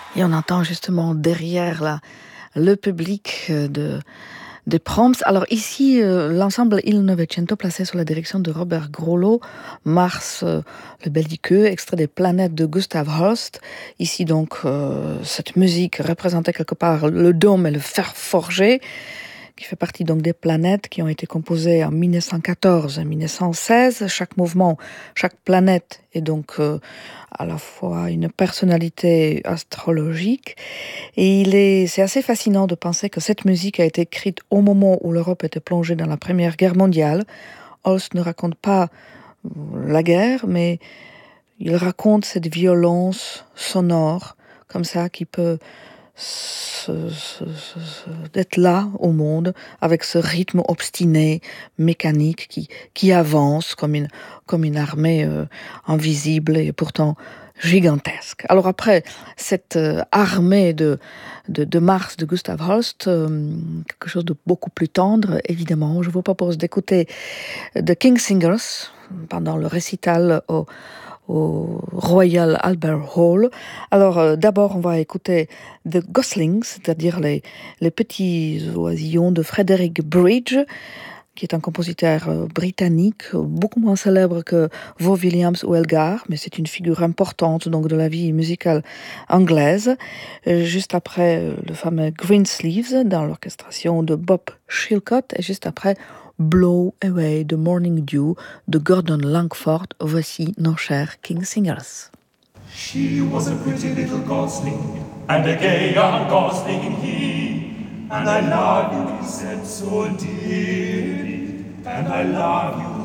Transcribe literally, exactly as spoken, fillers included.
Et on entend justement derrière là, le public de, de Proms. Alors ici, euh, l'ensemble Il Novecento, placé sous la direction de Robert Grollo, Mars, euh, le belliqueux, extrait des planètes de Gustav Holst. Ici donc, euh, cette musique représentait quelque part le dôme et le fer forgé, qui fait partie donc des planètes qui ont été composées en mille neuf cent quatorze et mille neuf cent seize. Chaque mouvement, chaque planète est donc euh, à la fois une personnalité astrologique. Et il est, c'est assez fascinant de penser que cette musique a été écrite au moment où l'Europe était plongée dans la Première Guerre mondiale. Holst ne raconte pas la guerre, mais il raconte cette violence sonore, comme ça, qui peut Ce, ce, ce, ce, d'être là au monde avec ce rythme obstiné, mécanique qui, qui avance comme une, comme une armée euh, invisible et pourtant gigantesque. Alors après cette euh, armée de, de, de Mars de Gustav Holst, euh, quelque chose de beaucoup plus tendre, évidemment, je vous propose d'écouter The King Singers pendant le récital au au Royal Albert Hall. Alors, euh, d'abord, on va écouter The Goslings, c'est-à-dire les, les petits oisillons de Frederick Bridge, qui est un compositeur euh, britannique, beaucoup moins célèbre que Vaux Williams ou Elgar, mais c'est une figure importante donc de la vie musicale anglaise. Euh, juste après, euh, le fameux Greensleeves, dans l'orchestration de Bob Chilcott, et juste après, Blow Away the Morning Dew de Gordon Langford. Voici nos chers King Singers. She was a pretty little gosling, and a gay young gosling he, and I love you, he said so dearly, and I love you